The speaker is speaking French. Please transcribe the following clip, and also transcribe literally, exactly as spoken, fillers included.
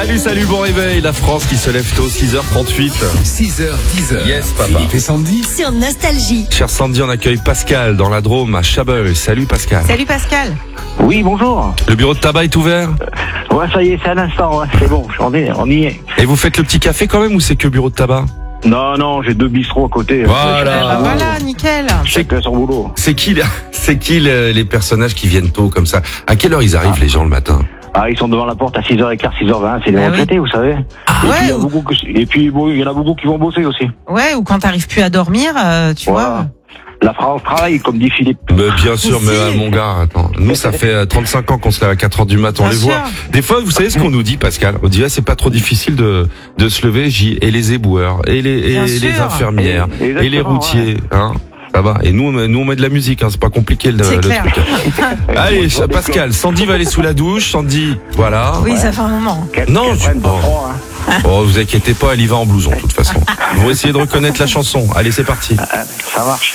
Salut, salut, bon réveil. La France qui se lève tôt, six heures trente-huit. six heures, dix heures. Yes, papa. Philippe et Sandy. Sur Nostalgie. Cher Sandy, on accueille Pascal dans la Drôme à Chabeul. Salut Pascal. Salut Pascal. Oui, bonjour. Le bureau de tabac est ouvert? Ouais, ça y est, c'est à l'instant, ouais. C'est bon, on, est, on y est. Et vous faites le petit café quand même ou c'est que bureau de tabac? Non, non, j'ai deux bistrots à côté. Voilà. Ah, voilà, nickel. Chacun son boulot. C'est qui, les- c'est qui les, les personnages qui viennent tôt comme ça? À quelle heure ils arrivent Ah. les gens le matin? Ah, ils sont devant la porte à six heures quinze, six heures vingt, c'est les Ah oui. retraités, vous savez. Ah, et, ouais, puis, il y a ou- beaucoup que- et puis, bon, il y en a beaucoup qui vont bosser aussi. Ouais, ou quand t'arrives plus à dormir, euh, tu Voilà. vois. La France travaille, comme dit Philippe. Mais bien sûr, mais Si. euh, mon gars, attends. Nous, ça fait euh, trente-cinq ans qu'on se lève à quatre heures du matin, on Bien les sûr. voit. Des fois, vous savez ce qu'on nous dit, Pascal? On dit, ah, c'est pas trop difficile de, de se lever, J. Et les éboueurs, et les, et Bien les sûr. infirmières, Et- et, les exactement, routiers, hein. Ça va. Et nous, on- nous, on met de la musique, hein. C'est pas compliqué, le, C'est le clair. truc. Allez, Pascal, Sandy va aller sous la douche, Sandy, voilà. Oui, ça fait un moment. Qu'elle- Non, qu'elle je- prenne pas bon. froid, hein. Oh, vous inquiétez pas, elle y va en blouson, de toute façon. Vous essayez de reconnaître la chanson. Allez, c'est parti. Ah, ça marche.